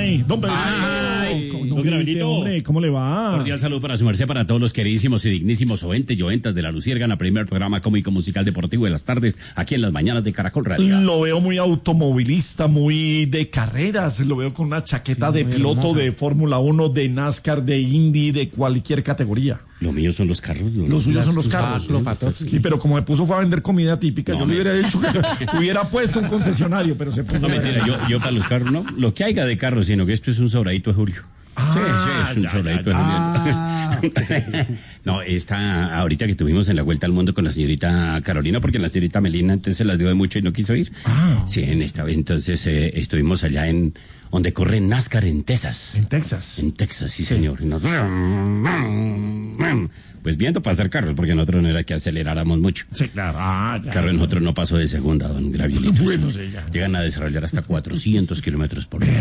Ay, don Pedrito. Don Gravelito. Hombre, ¿cómo le va? Cordial saludo para su merced, para todos los queridísimos y dignísimos oyentes y oyentas de La Luciérgana, primer programa cómico musical deportivo de las tardes, aquí en las mañanas de Caracol Radio. Lo veo muy automovilista, muy de carreras. Lo veo con una chaqueta de piloto hermosa, de Fórmula 1, de NASCAR, de Indy, de cualquier categoría. Lo mío son los carros. Los suyos son los carros. Sí, pero como me puso fue a vender comida típica, yo le hubiera dicho que hubiera puesto un concesionario, pero se puso. No, mentira, yo para los carros no. Lo que haya de carros, sino que esto es un sobradito de Julio. Sí, es un sobradito de Julio. No, ahorita que tuvimos en la Vuelta al Mundo con la señorita Carolina, porque la señorita Melina antes se las dio de mucho y no quiso ir. Sí, en esta vez entonces estuvimos allá en donde corre NASCAR en Texas. ¿En Texas? En Texas, sí. Señor. Y pues viendo pasar carros, porque nosotros no era que aceleráramos mucho. Sí, claro. El carro de nosotros no pasó de segunda, don Gravielito. Bueno, sí, ya. Llegan a desarrollar hasta 400 kilómetros por hora.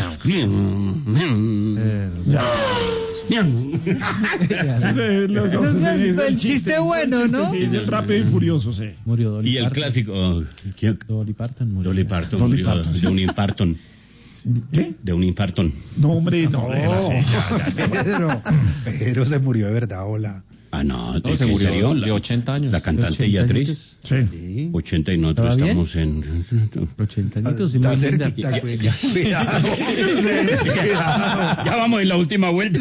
Es el chiste bueno, ¿no? Sí, es el Rápido y Furioso, sí. Murió Dolly Y el Parton. clásico... Dolly Parton murió. Dolly Parton Dolly murió Parton, sí. de un infartón. ¿Qué? De un infartón. No, hombre, no. Pedro se murió de verdad, hola. Ah, no, No, se murió de 80 años. La cantante De y 80 actriz. añitos. Sí. 80 y nosotros ¿Estaba bien? estamos en... 80 añitos, sí, Está muy linda. cerquita, cuidado. Ya vamos en la última vuelta.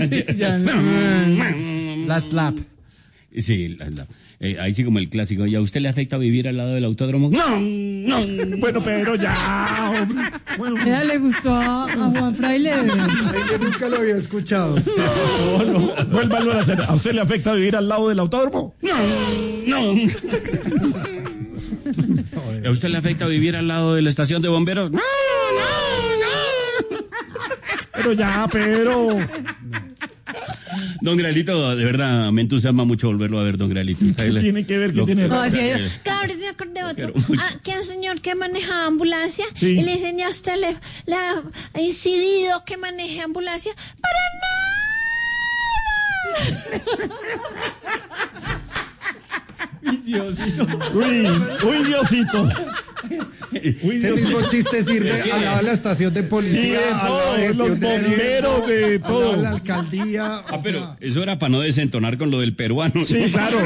La slap. Sí, ahí sí como el clásico. ¿Y a usted le afecta vivir al lado del autódromo? No. Bueno, pero ya, hombre. Bueno, Mira, le gustó a Juan Fraile. Ay, yo nunca lo había escuchado. no. Vuélvalo a hacer. ¿A usted le afecta vivir al lado del autódromo? No. ¿A usted le afecta vivir al lado de la estación de bomberos? No. Pero ya, pero... Don Graelito, de verdad, me entusiasma mucho volverlo a ver, don Graelito. ¿Qué tiene que ver? ¿Qué tiene que No, ver? así es. Claro, se me acordé de otro. Que un señor que maneja ambulancia Sí. y le dicen, ¿a usted le ha incidido que maneje ambulancia? ¡Para Diosito. Uy, Diosito. Uy, Ese mismo chiste sirve al lado de la estación de Sí, policía, de al lado todo, de los gestión de bomberos, de al lado todo. de la alcaldía. Ah, pero eso era para no desentonar con lo del peruano. Sí, claro.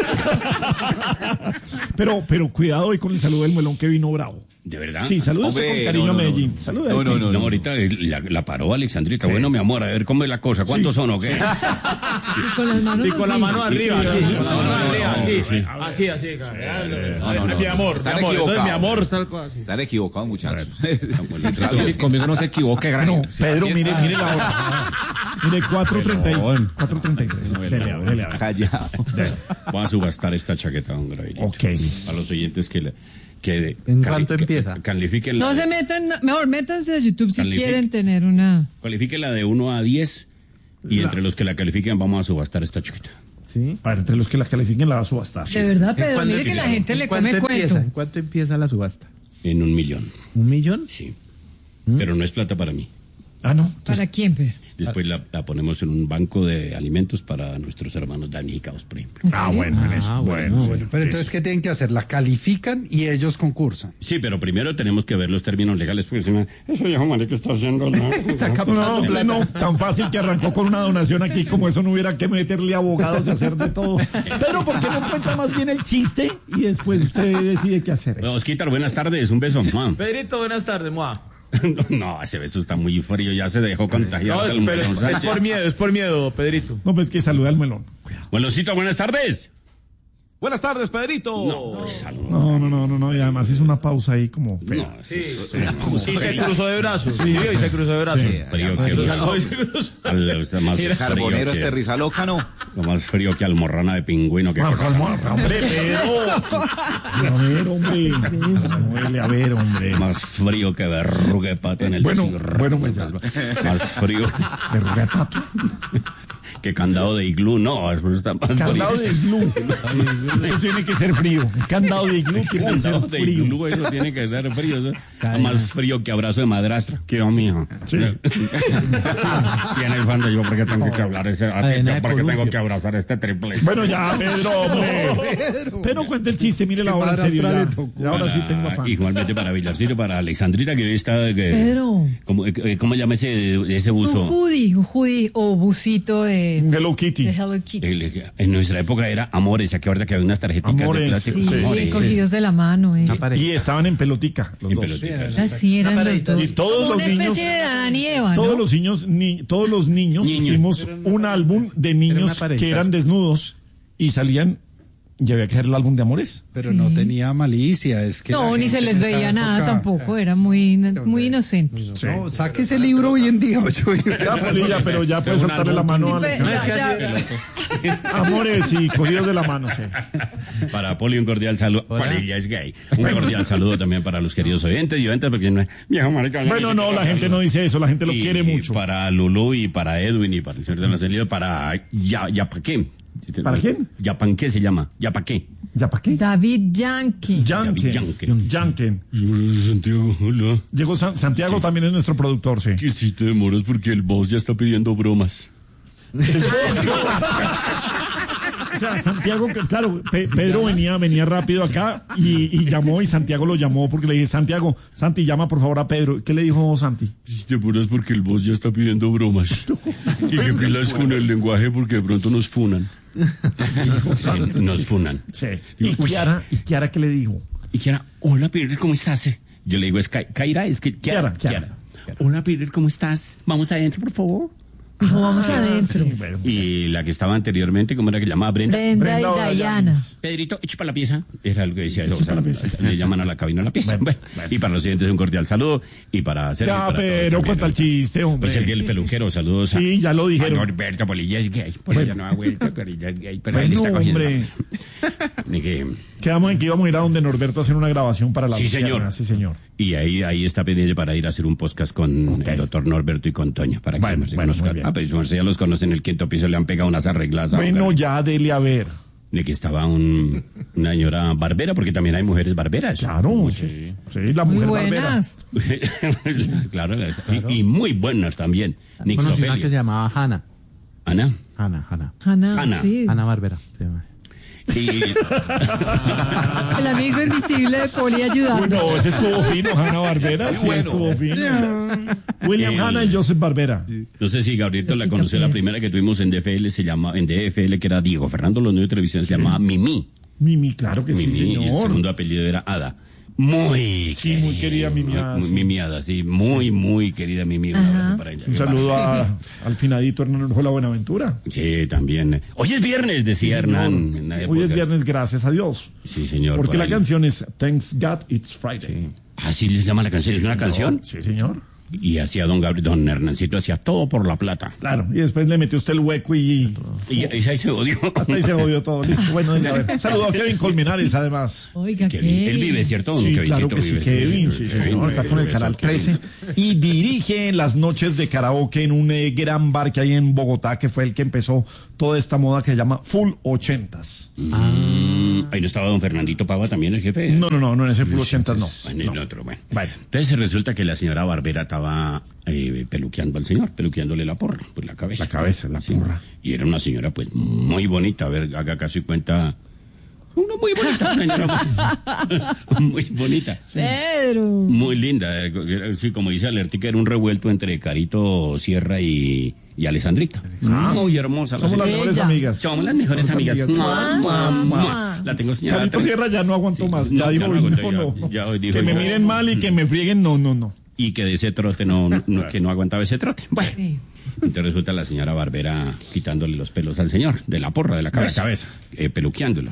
Pero cuidado hoy con el saludo del melón que vino bravo. ¿De verdad? Sí, saludos con cariño a Medellín. Saludos. No, ahorita la paró Alexandrita. Sí. Bueno, mi amor, a ver cómo es la cosa. ¿Cuántos son o qué? Y con las manos Y con la así. mano arriba, sí. Con la mano arriba, Sí. así. Así. No, Mi amor, están mi amor. Entonces, equivocados. mi amor, tal cosa. así. Están equivocados, muchachos. Conmigo no se equivoque, gran. No, Pedro, mire la hora. Mire, 4:33. Dele a ver. Callado. Voy a subastar esta chaqueta, don Gravelito. Ok. A los oyentes que ¿En cuánto empieza? Califiquen No la se metan, mejor métanse a YouTube si Califique. quieren tener una. Califiquen la de 1 a 10 y entre los que la califiquen vamos a subastar esta chaqueta. ¿Sí? A ver, entre los que la califiquen la va a subastar. De verdad, Pedro, mire que la gente le come cuento. ¿En cuánto empieza la subasta? En 1 millón. ¿1 millón? Sí. Pero no es plata para mí. Ah, no. ¿Para quién, Pedro? Después la ponemos en un banco de alimentos para nuestros hermanos damnificados, por ejemplo. ¿En serio? Bueno, en eso. Bueno. Bueno, pero entonces, ¿qué tienen que hacer? La califican y ellos concursan. Sí, pero primero tenemos que ver los términos legales. Porque si no, eso viejo marica está haciendo... Está captando plata. No, tan fácil que arrancó con una donación aquí, como eso no hubiera que meterle abogados y hacer de todo. Pero ¿por qué no cuenta más bien el chiste y después usted decide qué hacer? No, Osquitar, buenas tardes, un beso. Pedrito, buenas tardes, Moa. No, ese beso está muy frío, ya se dejó contagiar. No, es por miedo, Pedrito. No, pues que saluda al melón. Buenosito, buenas tardes. Buenas tardes, Pedrito. No, y además hizo una pausa ahí como fea. No, Sí, se cruzó de brazos. Sí, y se cruzó de brazos. frío que más Carbonero frío este risa loca, ¿no? lo más frío que almorrana de pingüino que Hombre, a ver, hombre. más frío que verruga de pato en el Bueno, desierto. pues ya. Más frío Verruga de pato. Que candado de iglú, no, eso está más Candado bonito. de iglú. Eso tiene que ser frío. Candado de iglú tiene que ser Candado de frío. iglú, eso tiene que ser frío. Eso. Más frío que abrazo de madrastra. ¿Qué mijo? Sí. Tiene el fan de yo, porque tengo que hablar ese, Adena de porque tengo columpio. que abrazar este triple. Bueno, ya, Pedro, hombre. Pero cuente el chiste, mire la Qué hora en serio. madrastra ya. le tocó. Y ahora sí tengo afán. Igualmente para Villarcito, para Alexandrita, que hoy está... Pedro. ¿Cómo llama ese buzo? Un hoodie o busito de Hello Kitty. Hello Kitty. En nuestra época era Amores, ¿se acuerda que había unas tarjeticas Amores, de plástico? Sí, Amores. cogidos de la mano. Y estaban en pelotica, los En dos. pelotica. Así eran los dos. Y todos Como los una niños, especie de Adán y Eva, ¿no? todos los niños hicimos un álbum de una niños pareja. que eran desnudos y salían, y había que hacer el álbum de amores. Pero no tenía malicia, es que... No, la ni se gente les en esa veía nada época- tampoco, era muy inocente. No, saque ese libro hoy en día, ocho. Ya, Polilla, pero ya puedes un soltarle la álbum. mano a Pues, Alexandra. ya- Amores y cogidos de la mano, sí. Para Poli un cordial saludo. Polilla es gay. Un cordial saludo también para los queridos oyentes y oyentes, porque no es viejo marica. Bueno, no, la gente no dice eso, la gente lo Y quiere mucho. Para Lulú y para Edwin y para el señor de la salida, para Yapaqué. ¿Para quién? Yapanqué se llama. Yapaqué. ¿Ya para qué? David Yankee. Janken. Santiago, hola. Llegó Santiago, también es nuestro productor, sí. Que si te demoras porque el boss ya está pidiendo bromas. O sea, Santiago, claro, Pedro venía rápido acá y llamó y Santiago lo llamó porque le dije, Santiago, Santi, llama por favor a Pedro. ¿Qué le dijo Santi? Si te demoras porque el boss ya está pidiendo bromas. Y que pilas con el lenguaje porque de pronto nos funan. Nos funan. Sí. ¿Y Kiara qué le dijo? Y Kiara, hola Peter, ¿cómo estás? Yo le digo, es Kaira, es que Kiara. Hola Peter, ¿cómo estás? Vamos adentro, por favor. Dijo, vamos adentro. Sí, bueno. Y la que estaba anteriormente, ¿cómo era que llamaba? Brenda. Brenda y Brenda Diana. Pedrito, echa para la pieza. Era algo que decía eso. Echa para la pieza. Le llaman a la cabina la pieza. Bueno, Bueno, y para los siguientes un cordial saludo. Y para Sergio. Ya, para todos pero también, cuenta el ¿no? chiste, hombre. Pues el peluquero, saludos. Sí, ya lo dijeron. A Norberto Polilla es gay. Polilla no ha vuelto, Polilla es gay. Pero él Bueno, está cogiendo. hombre. Ni que- Quedamos en que íbamos a ir a donde Norberto a hacer una grabación para la Sí, Luciana. señor. Sí, señor. Y ahí está pendiente para ir a hacer un podcast con el doctor Norberto y con Toña. Para que Bueno, se bueno, conozcan. muy bien. Ah, pues ya los conocen en el quinto piso, le han pegado unas arregladas. Bueno, ya dele a ver. De que estaba una señora barbera, porque también hay mujeres barberas. Claro, sí, la Muy mujer barbera. buenas. Claro, y muy buenas también. Nix Conocí una que se Ofelia. llamaba Hanna. Ana. Hanna. Hanna, sí. Hanna Barbera. se llama. Y, El amigo invisible de Poli ayudando. No, ese estuvo fino, Hanna Barbera. Sí, estuvo fino. William Hanna y Joseph Barbera. no sé si Gabrielito la conoció, la primera que tuvimos en DFL en DFL, que era Diego Fernando Los Nuevos de Televisión, se llamaba Mimi. Mimi, claro que Mimi, sí, y el señor. segundo apellido era Ada. Muy Sí, muy querida Mimi Ada, sí. Mimi Ada, sí, muy querida Mimi. Un abrazo para ella. Un saludo al finadito Hernán Orjola Buenaventura. Sí, también. Hoy es viernes, decía Hernán. en la Hoy época. es viernes, gracias a Dios. Sí, señor. Porque por la ahí. canción es Thanks God It's Friday. Ah, sí, les llama la canción. ¿Es una canción? Sí, señor. Y hacía don Hernancito, hacía todo por la plata. Claro, y después le metió usted el hueco y Y ahí se odió. hasta ahí se jodió todo. Listo, bueno, a ver. Saludo a Kevin Colmenares, además. Oiga, Kevin. ¿qué? Él vive, ¿cierto? Sí, Kevincito claro que sí, vive, Kevin, sí, señor, está con el vive, canal Kevin. 13 y dirige las noches de karaoke en un gran bar que hay en Bogotá, que fue el que empezó toda esta moda que se llama Full 80s. Ahí no estaba don Fernandito Pava también, el jefe. No, en ese Full 80s no. En el No. otro, bueno. Vale. Entonces resulta que la señora Barbera estaba peluqueando al señor, peluqueándole la porra, pues la cabeza. La cabeza, la Sí. porra. Y era una señora, pues, muy bonita. A ver, haga casi cuenta. Una muy bonita. Una señora muy bonita. Pedro. Muy linda. Sí, como dice Alertica, era un revuelto entre Carito Sierra y Alessandrita. Muy hermosa. la Somos las señora. mejores Ella. amigas. Somos las mejores Somos amigas. amigas. Mua, mua, mua. Mua. La tengo señalada. Carlito Sierra ya no aguantó Sí. más. No, Ya ya dijo, no aguantó, no. ya hoy dijo, Que me ya. miren mal y que me frieguen, no. Y que de ese trote que no aguantaba ese trote. Bueno. Sí. Entonces resulta la señora Barbera quitándole los pelos al señor, de la porra, de la cabeza. Peluqueándolo.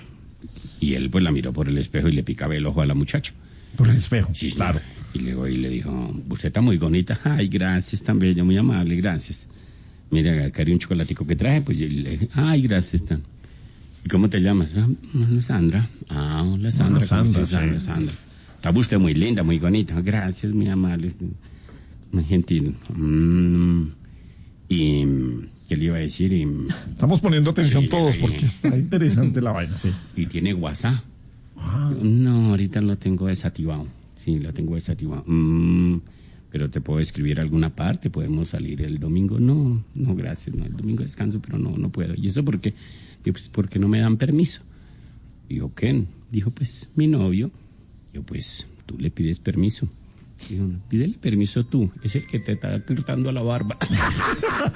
Y él pues la miró por el espejo y le picaba el ojo a la muchacha. Por el espejo. Sí, claro. Y luego y le dijo, usted está muy bonita. Ay, gracias, tan bella, muy amable, gracias. Mira, acá hay un chocolatico que traje, pues yo le dije, ay, gracias, tan. ¿Y cómo te llamas? Hola, Sandra. Ah, hola, Sandra. Hola, Sandra, ¿Cómo estás, sí. Sandra? Está usted muy linda, muy bonita. Gracias, muy amable. Muy gentil. Y ¿Qué le iba a decir? Estamos poniendo atención Sí, todos sí. porque está interesante la vaina, sí. Y tiene WhatsApp. No, ahorita lo tengo desactivado. Sí, lo tengo desactivado. Pero te puedo escribir alguna parte, podemos salir el domingo. No, gracias, no, el domingo descanso, pero no puedo. ¿Y eso por qué? Digo, pues porque no me dan permiso. Dijo, ¿quién? Dijo, pues mi novio. Yo, pues tú le pides permiso. Dijo, pídele permiso tú, es el que te está cortando la barba.